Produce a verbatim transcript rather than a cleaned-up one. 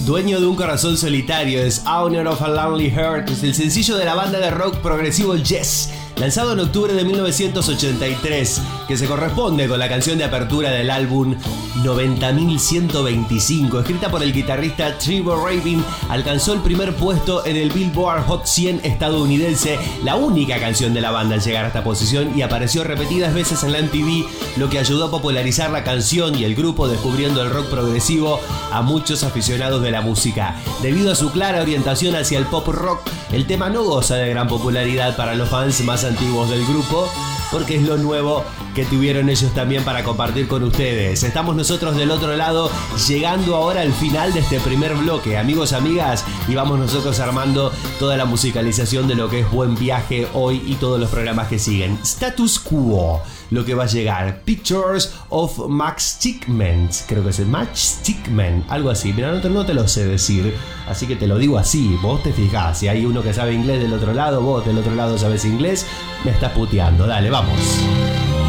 Dueño de un corazón solitario es Owner of a Lonely Heart, es el sencillo de la banda de rock progresivo Yes, lanzado en octubre de mil novecientos ochenta y tres, que se corresponde con la canción de apertura del álbum noventa mil ciento veinticinco, escrita por el guitarrista Trevor Rabin. Alcanzó el primer puesto en el Billboard Hot cien estadounidense, la única canción de la banda en llegar a esta posición, y apareció repetidas veces en la M T V, lo que ayudó a popularizar la canción y el grupo, descubriendo el rock progresivo a muchos aficionados de la música. Debido a su clara orientación hacia el pop rock, el tema no goza de gran popularidad para los fans más antiguos del grupo, porque es lo nuevo que tuvieron ellos también para compartir con ustedes. Estamos nosotros del otro lado, llegando ahora al final de este primer bloque, amigos, amigas, y vamos nosotros armando toda la musicalización de lo que es Buen Viaje hoy y todos los programas que siguen. Status Quo, lo que va a llegar. Pictures of Max Chickman, creo que es el Max Chickman, algo así. Mira, no te, no te lo sé decir, así que te lo digo así. Vos te fijás, si hay uno que sabe inglés del otro lado, vos del otro lado sabes inglés, me estás puteando. Dale, vamos.